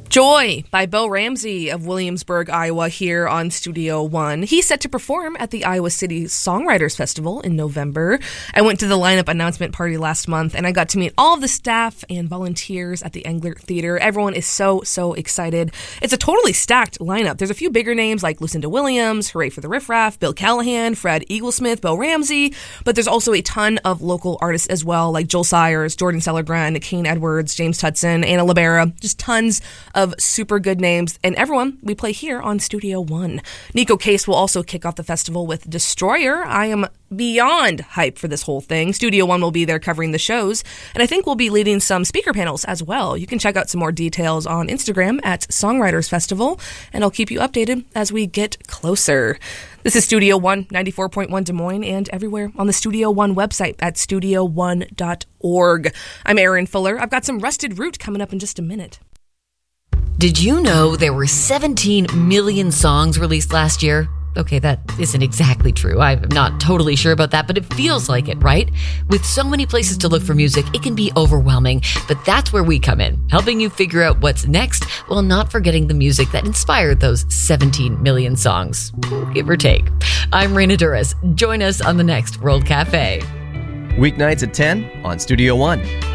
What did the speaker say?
Joy by Bo Ramsey of Williamsburg, Iowa, here on Studio One. He's set to perform at the Iowa City Songwriters Festival in November. I went to the lineup announcement party last month, and I got to meet all of the staff and volunteers at the Englert Theater. Everyone is so excited. It's a totally stacked lineup. There's a few bigger names like Lucinda Williams, Hooray for the Riff Raff, Bill Callahan, Fred Eaglesmith, Bo Ramsey, but there's also a ton of local artists as well, like Joel Sayers, Jordan Sellergren, Kane Edwards, James Tutson, Anna Libera, just tons of super good names, and everyone we play here on Studio One. Nico Case will also kick off the festival with Destroyer. I am beyond hype for this whole thing. Studio One will be there covering the shows, and I think we'll be leading some speaker panels as well. You can check out some more details on Instagram at Songwriters Festival, and I'll keep you updated as we get closer. This is Studio One, 94.1 Des Moines, and everywhere on the Studio One website at studio1.org. I'm Erin Fuller. I've got some Rusted Root coming up in just a minute. Did you know there were 17 million songs released last year? Okay, that isn't exactly true. I'm not totally sure about that, but it feels like it, right? With so many places to look for music, it can be overwhelming, but that's where we come in, helping you figure out what's next while not forgetting the music that inspired those 17 million songs, give or take. I'm Raina Duras. Join us on the next World Cafe. Weeknights at 10 on Studio One.